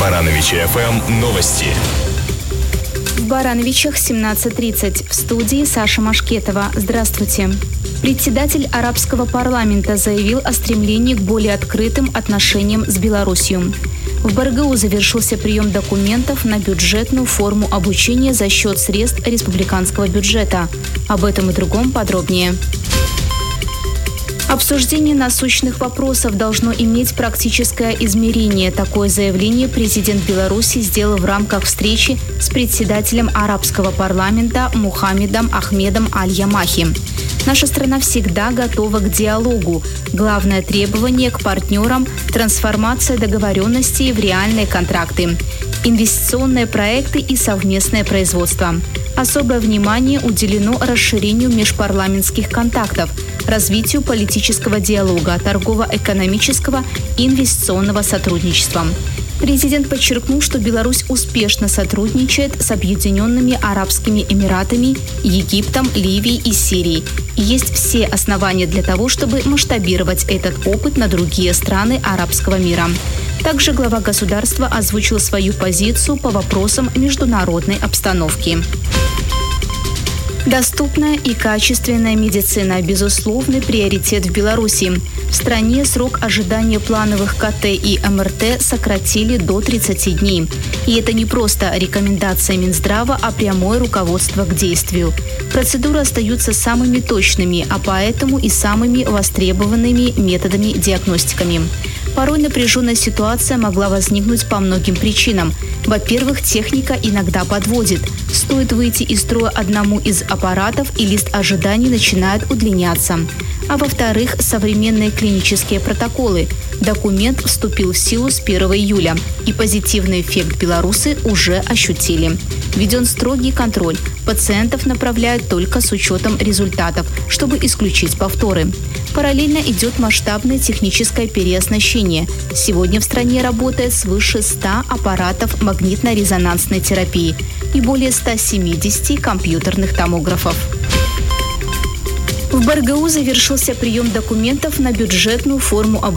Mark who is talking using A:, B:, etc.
A: Барановичи ФМ новости.
B: В Барановичах 17:30. В студии Саша Машкетова. Здравствуйте. Председатель арабского парламента заявил о стремлении к более открытым отношениям с Беларусью. В БРГУ завершился прием документов на бюджетную форму обучения за счет средств республиканского бюджета. Об этом и другом подробнее. Обсуждение насущных вопросов должно иметь практическое измерение. Такое заявление президент Беларуси сделал в рамках встречи с председателем арабского парламента Мухаммедом Ахмедом Аль-Ямахи. Наша страна всегда готова к диалогу. Главное требование к партнерам – трансформация договоренностей в реальные контракты, инвестиционные проекты и совместное производство. Особое внимание уделено расширению межпарламентских контактов, развитию политического диалога, торгово-экономического и инвестиционного сотрудничества. Президент подчеркнул, что Беларусь успешно сотрудничает с Объединенными Арабскими Эмиратами, Египтом, Ливией и Сирией. И есть все основания для того, чтобы масштабировать этот опыт на другие страны арабского мира. Также глава государства озвучил свою позицию по вопросам международной обстановки. Доступная и качественная медицина – безусловный приоритет в Беларуси. В стране срок ожидания плановых КТ и МРТ сократили до 30 дней. И это не просто рекомендация Минздрава, а прямое руководство к действию. Процедуры остаются самыми точными, а поэтому и самыми востребованными методами диагностиками. Порой напряженная ситуация могла возникнуть по многим причинам. Во-первых, техника иногда подводит. Стоит выйти из строя одному из аппаратов, и лист ожиданий начинает удлиняться. А во-вторых, современные клинические протоколы. Документ вступил в силу с 1 июля, и позитивный эффект белорусы уже ощутили. Введен строгий контроль. Пациентов направляют только с учетом результатов, чтобы исключить повторы. Параллельно идет масштабное техническое переоснащение. Сегодня в стране работает свыше 100 аппаратов магнитно-резонансной терапии и более 170 компьютерных томографов. В БРГУ завершился прием документов на бюджетную форму обучения